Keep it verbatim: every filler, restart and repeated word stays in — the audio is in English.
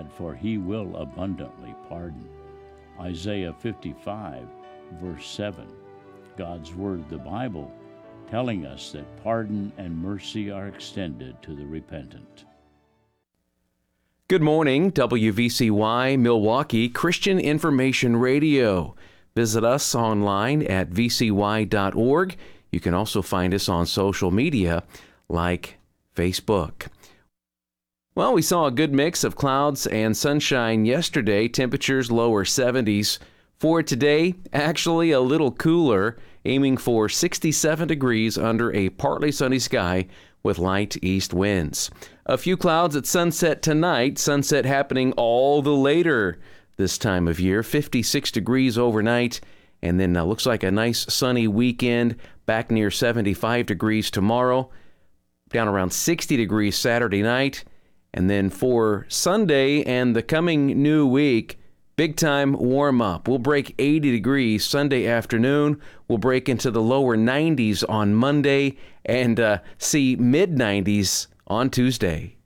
glad, for he will abundantly pardon. Isaiah fifty-five, verse seven. God's Word, the Bible, telling us that pardon and mercy are extended to the repentant. Good morning, W V C Y Milwaukee Christian Information Radio. Visit us online at v c y dot org. You can also find us on social media like Facebook. Well, we saw a good mix of clouds and sunshine yesterday. Temperatures lower seventies. For today, actually a little cooler, aiming for sixty-seven degrees under a partly sunny sky with light east winds. A few clouds at sunset tonight, sunset happening all the later this time of year, fifty-six degrees overnight, and then uh, looks like a nice sunny weekend, back near seventy-five degrees tomorrow, down around sixty degrees Saturday night. And then for Sunday and the coming new week, big time warm up. We'll break eighty degrees Sunday afternoon. We'll break into the lower nineties on Monday and uh, see mid nineties on Tuesday.